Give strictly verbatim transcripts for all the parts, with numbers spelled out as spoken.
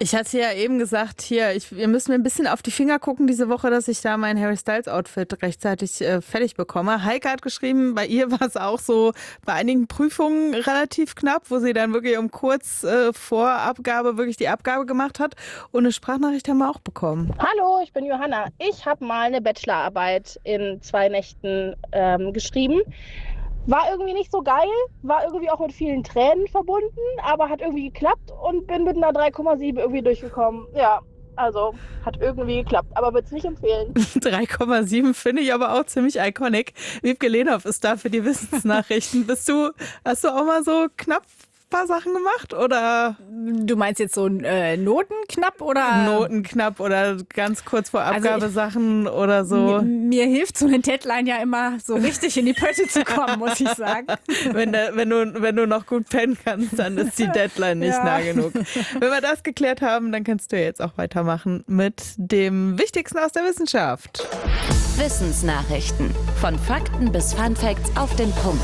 Ich hatte ja eben gesagt, hier, ich, ihr müsst mir ein bisschen auf die Finger gucken diese Woche, dass ich da mein Harry Styles Outfit rechtzeitig äh, fertig bekomme. Heike hat geschrieben, bei ihr war es auch so bei einigen Prüfungen relativ knapp, wo sie dann wirklich um kurz äh, vor Abgabe wirklich die Abgabe gemacht hat. Und eine Sprachnachricht haben wir auch bekommen. Hallo, ich bin Johanna. Ich habe mal eine Bachelorarbeit in zwei Nächten ähm, geschrieben. War irgendwie nicht so geil, war irgendwie auch mit vielen Tränen verbunden, aber hat irgendwie geklappt und bin mit einer drei Komma sieben irgendwie durchgekommen. Ja, also hat irgendwie geklappt, aber würde es nicht empfehlen. drei Komma sieben finde ich aber auch ziemlich iconic. Wiebke Lehnhoff ist da für die Wissensnachrichten. Bist du, hast du auch mal so knapp ein paar Sachen gemacht oder? Du meinst jetzt so äh, Notenknapp oder? Notenknapp oder ganz kurz vor Abgabesachen also oder so. M- mir hilft so eine Deadline ja immer so richtig in die Pötte zu kommen, muss ich sagen. Wenn, der, wenn, du, wenn du noch gut pennen kannst, dann ist die Deadline nicht ja. nah genug. Wenn wir das geklärt haben, dann kannst du jetzt auch weitermachen mit dem Wichtigsten aus der Wissenschaft. Wissensnachrichten. Von Fakten bis Funfacts auf den Punkt.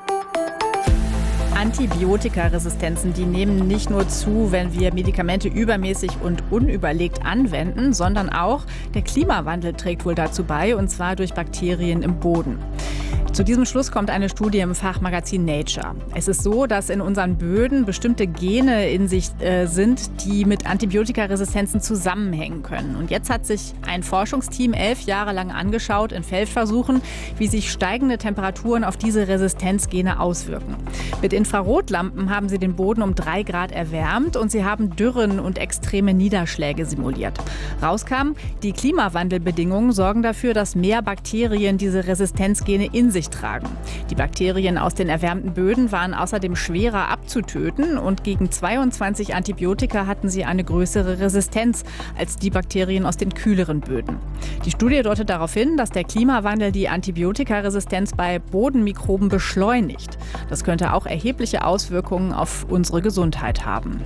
Antibiotikaresistenzen, die nehmen nicht nur zu, wenn wir Medikamente übermäßig und unüberlegt anwenden, sondern auch der Klimawandel trägt wohl dazu bei, und zwar durch Bakterien im Boden. Zu diesem Schluss kommt eine Studie im Fachmagazin Nature. Es ist so, dass in unseren Böden bestimmte Gene in sich äh, sind, die mit Antibiotikaresistenzen zusammenhängen können. Und jetzt hat sich ein Forschungsteam elf Jahre lang angeschaut in Feldversuchen, wie sich steigende Temperaturen auf diese Resistenzgene auswirken. Mit Infrarotlampen haben sie den Boden um drei Grad erwärmt und sie haben Dürren und extreme Niederschläge simuliert. Rauskam, die Klimawandelbedingungen sorgen dafür, dass mehr Bakterien diese Resistenzgene in sich tragen. Die Bakterien aus den erwärmten Böden waren außerdem schwerer abzutöten und gegen zweiundzwanzig Antibiotika hatten sie eine größere Resistenz als die Bakterien aus den kühleren Böden. Die Studie deutet darauf hin, dass der Klimawandel die Antibiotikaresistenz bei Bodenmikroben beschleunigt. Das könnte auch erhebliche Auswirkungen auf unsere Gesundheit haben.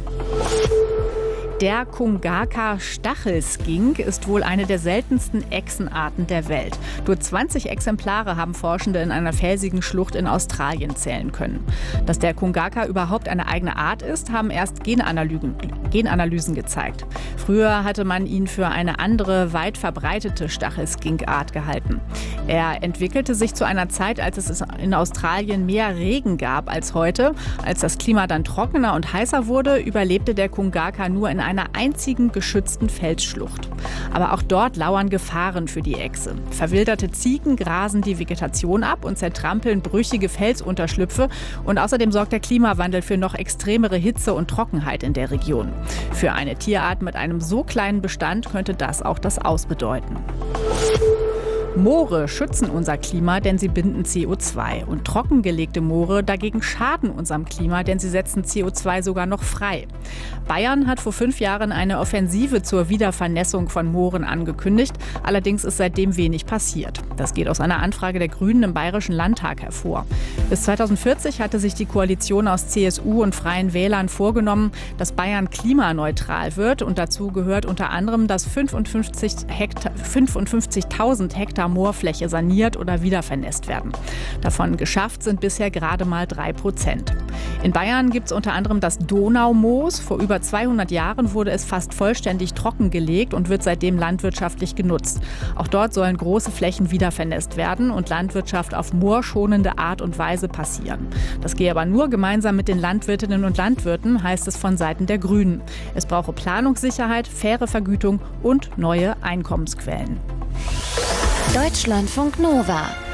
Der Kungaka-Stachelskink ist wohl eine der seltensten Echsenarten der Welt. Nur zwanzig Exemplare haben Forschende in einer felsigen Schlucht in Australien zählen können. Dass der Kungaka überhaupt eine eigene Art ist, haben erst Genanalysen, Genanalysen gezeigt. Früher hatte man ihn für eine andere, weit verbreitete Stachelskink-Art gehalten. Er entwickelte sich zu einer Zeit, als es in Australien mehr Regen gab als heute. Als das Klima dann trockener und heißer wurde, überlebte der Kungaka nur in einer einzigen geschützten Felsschlucht. Aber auch dort lauern Gefahren für die Echse. Verwilderte Ziegen grasen die Vegetation ab und zertrampeln brüchige Felsunterschlüpfe. Und außerdem sorgt der Klimawandel für noch extremere Hitze und Trockenheit in der Region. Für eine Tierart mit einem so kleinen Bestand könnte das auch das Aus bedeuten. Moore schützen unser Klima, denn sie binden C O zwei. Und trockengelegte Moore dagegen schaden unserem Klima, denn sie setzen C O zwei sogar noch frei. Bayern hat vor fünf Jahren eine Offensive zur Wiedervernässung von Mooren angekündigt. Allerdings ist seitdem wenig passiert. Das geht aus einer Anfrage der Grünen im Bayerischen Landtag hervor. Bis zweitausendvierzig hatte sich die Koalition aus C S U und Freien Wählern vorgenommen, dass Bayern klimaneutral wird. Und dazu gehört unter anderem, dass fünfundfünfzigtausend Hektar Moorfläche saniert oder wiedervernässt werden. Davon geschafft sind bisher gerade mal drei Prozent. In Bayern gibt es unter anderem das Donaumoos. Vor über zweihundert Jahren wurde es fast vollständig trockengelegt und wird seitdem landwirtschaftlich genutzt. Auch dort sollen große Flächen wiedervernässt werden und Landwirtschaft auf moorschonende Art und Weise passieren. Das gehe aber nur gemeinsam mit den Landwirtinnen und Landwirten, heißt es von Seiten der Grünen. Es brauche Planungssicherheit, faire Vergütung und neue Einkommensquellen. Deutschlandfunk Nova